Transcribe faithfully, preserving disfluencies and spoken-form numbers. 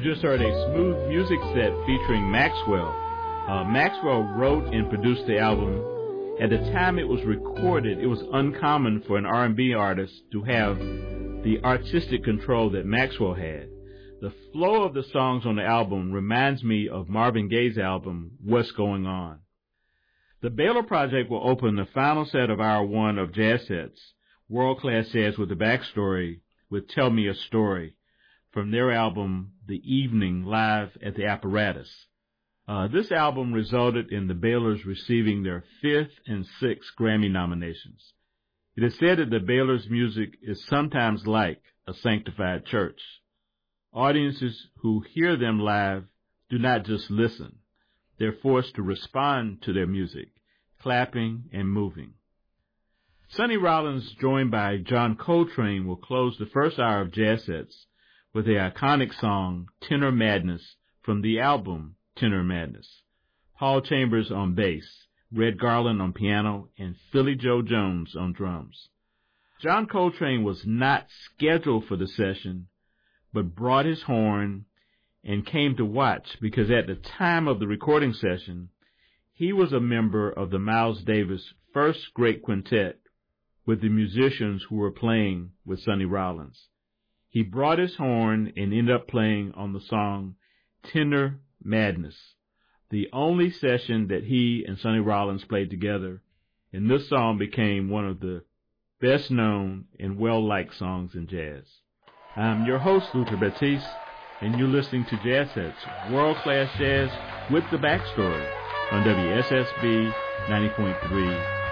just heard a smooth music set featuring Maxwell. Uh, Maxwell wrote and produced the album. At the time it was recorded, it was uncommon for an R and B artist to have the artistic control that Maxwell had. The flow of the songs on the album reminds me of Marvin Gaye's album, What's Going On. The Baylor Project will open the final set of Hour One of Jazz Sets, World-Class Jazz with a Backstory, with Tell Me a Story, from their album, The Evening, Live at the Apparatus. Uh, this album resulted in the Baylors receiving their fifth and sixth Grammy nominations. It is said that the Baylors' music is sometimes like a sanctified church. Audiences who hear them live do not just listen. They're forced to respond to their music, clapping and moving. Sonny Rollins, joined by John Coltrane, will close the first hour of Jazz Sets with the iconic song Tenor Madness from the album Tenor Madness. Paul Chambers on bass, Red Garland on piano, and Philly Joe Jones on drums. John Coltrane was not scheduled for the session, but brought his horn and came to watch because at the time of the recording session, he was a member of the Miles Davis first great quintet with the musicians who were playing with Sonny Rollins. He brought his horn and ended up playing on the song Tenor Madness, the only session that he and Sonny Rollins played together, and this song became one of the best known and well-liked songs in jazz. I'm your host, Luther Batiste, and you're listening to Jazz Sets, world-class jazz with the backstory on W S S B ninety point three